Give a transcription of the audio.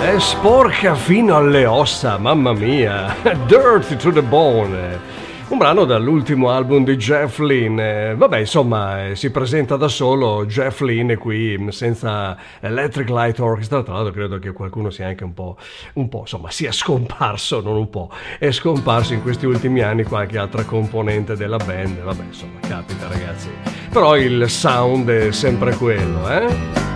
È sporca fino alle ossa, mamma mia. Dirty to the Bone. Un brano dall'ultimo album di Jeff Lynne. Vabbè, insomma, si presenta da solo Jeff Lynne qui senza Electric Light Orchestra. Tra l'altro credo che qualcuno sia anche un po', insomma, sia scomparso, non un po', è scomparso in questi ultimi anni qualche altra componente della band. Vabbè, insomma, capita ragazzi. Però il sound è sempre quello, eh?